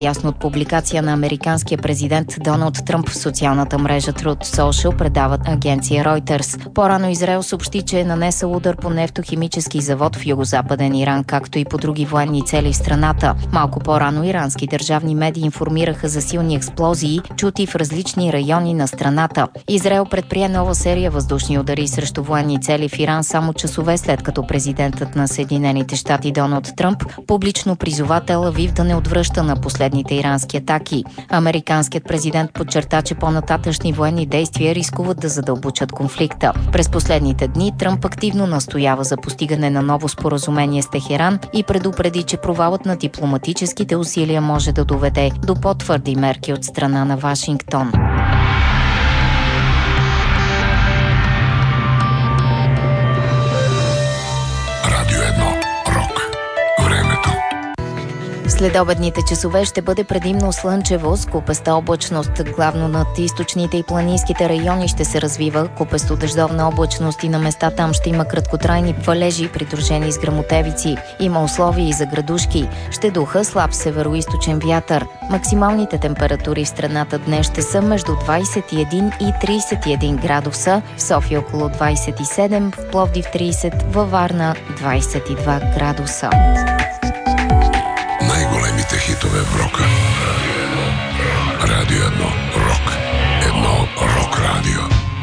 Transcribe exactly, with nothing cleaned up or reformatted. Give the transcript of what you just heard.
Ясно от публикация на американския президент Доналд Тръмп в социалната мрежа Truth Social, предават агенция Reuters. По-рано Израел съобщи, че е нанесъл удар по нефтохимически завод в югозападен Иран, както и по други военни цели в страната. Малко по-рано ирански държавни медии информираха за силни експлозии, чути в различни райони на страната. Израел предприе нова серия въздушни удари срещу военни цели в Иран само часове след като президентът на Съединените щати Доналд Тръмп публично призова Тел Авив да не отвръща на последните ирански атаки. Американският президент подчерта, че по-нататъшни военни действия рискуват да задълбочат конфликта. През последните дни Тръмп активно настоява за постигане на ново споразумение с Техеран и предупреди, че провалът на дипломатическите усилия може да доведе до по-твърди мерки от страна на Вашингтон. Следобедните часове ще бъде предимно слънчево с купеста облачност. Главно над източните и планинските райони ще се развива купесто-дъждовна облачност и на места там ще има краткотрайни валежи, придружени с гръмотевици. Има условия и за градушки. Ще духа слаб североизточен вятър. Максималните температури в страната днес ще са между двадесет и един и тридесет и един градуса, в София около двадесет и седем, в Пловдив тридесет, във Варна двадесет и два градуса. Най-големите хитове в рока. Радио едно. Рок. Едно рок радио.